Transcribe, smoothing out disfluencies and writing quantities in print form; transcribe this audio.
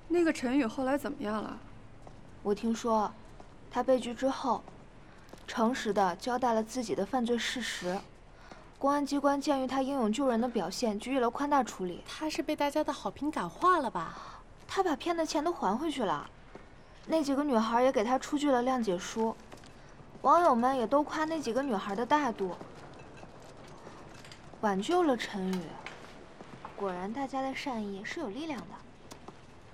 那个陈宇后来怎么样了？ 我听说，他被拘之后，诚实的交代了自己的犯罪事实。公安机关鉴于他英勇救人的表现，给予了宽大处理。 他是被大家的好评感化了吧？ 他把骗的钱都还回去了，那几个女孩也给他出具了谅解书。网友们也都夸那几个女孩的大度，挽救了陈宇。果然，大家的善意是有力量的。